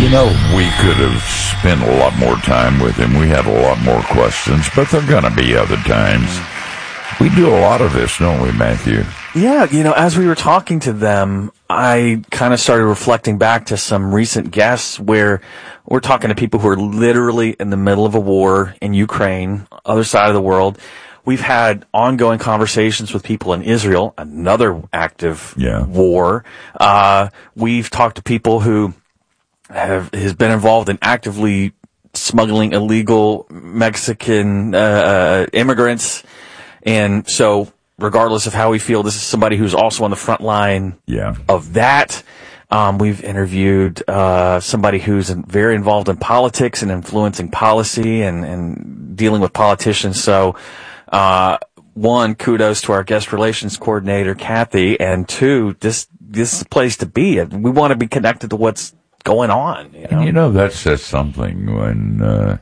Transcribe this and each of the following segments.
We could have spent a lot more time with him. We had a lot more questions, but there are going to be other times. We do a lot of this, don't we, Matthew? Yeah, as we were talking to them, I kind of started reflecting back to some recent guests where we're talking to people who are literally in the middle of a war in Ukraine, other side of the world. We've had ongoing conversations with people in Israel, another active war. We've talked to people who has been involved in actively smuggling illegal Mexican immigrants. And so regardless of how we feel, this is somebody who's also on the front line of that. We've interviewed somebody who's very involved in politics and influencing policy and dealing with politicians. So one, kudos to our guest relations coordinator, Kathy, and two, this is a place to be. We want to be connected to what's going on. And that says something when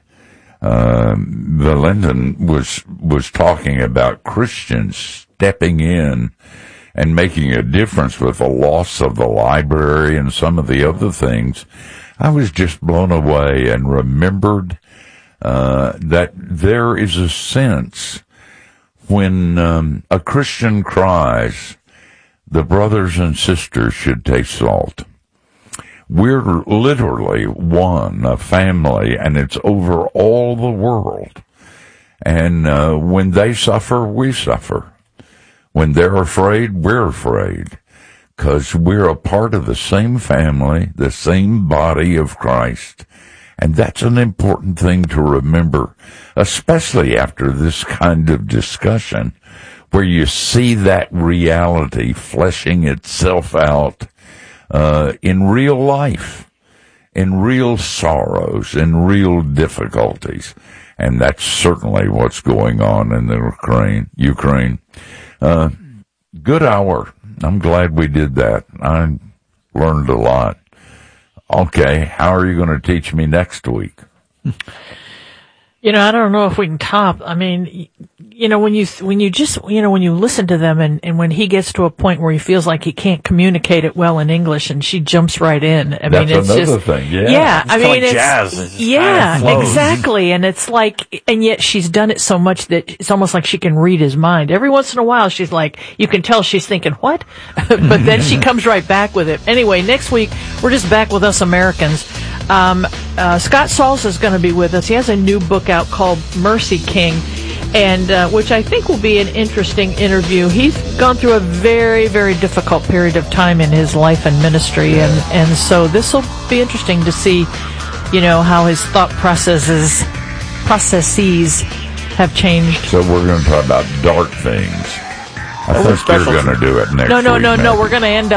Valentin was talking about Christians stepping in and making a difference with the loss of the library and some of the other things. I was just blown away and remembered that there is a sense when a Christian cries, the brothers and sisters should taste salt. We're literally one, a family, and it's over all the world. And when they suffer, we suffer. When they're afraid, we're afraid. 'Cause we're a part of the same family, the same body of Christ. And that's an important thing to remember, especially after this kind of discussion, where you see that reality fleshing itself out in real life, in real sorrows, in real difficulties. And that's certainly what's going on in the Ukraine. Good hour. I'm glad we did that. I learned a lot. Okay, how are you going to teach me next week? I don't know if we can top. I mean, when you listen to them and when he gets to a point where he feels like he can't communicate it well in English and she jumps right in. That's another thing. Yeah. It's jazz. Exactly. And it's like, and yet she's done it so much that it's almost like she can read his mind. Every once in a while she's like, you can tell she's thinking, what? But then she comes right back with it. Anyway, next week we're just back with us Americans. Scott Salsa is going to be with us. He has a new book out called Mercy King, and which I think will be an interesting interview. He's gone through a very, very difficult period of time in his life and ministry, and so this will be interesting to see, how his thought processes have changed. So we're going to talk about dark things. I think you're going to do it next week. No. We're going to end up